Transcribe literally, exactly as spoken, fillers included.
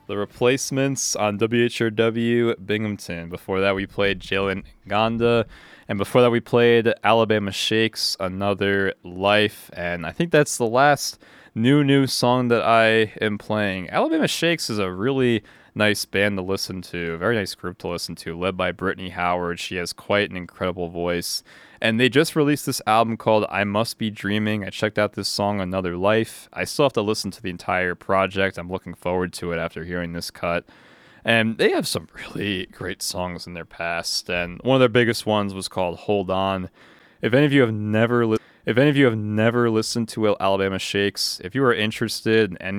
The Replacements on W H R W Binghamton. Before that, we played Jalen Ganda. And before that, we played Alabama Shakes, Another Life. And I think that's the last new, new song that I am playing. Alabama Shakes is a really nice band to listen to, a very nice group to listen to, led by Brittany Howard. She has quite an incredible voice. And they just released this album called I Must Be Dreaming. I checked out this song, Another Life. I still have to listen to the entire project. I'm looking forward to it after hearing this cut. And they have some really great songs in their past. And one of their biggest ones was called Hold On. If any of you have never li- if any of you have never listened to Alabama Shakes, if you are interested in any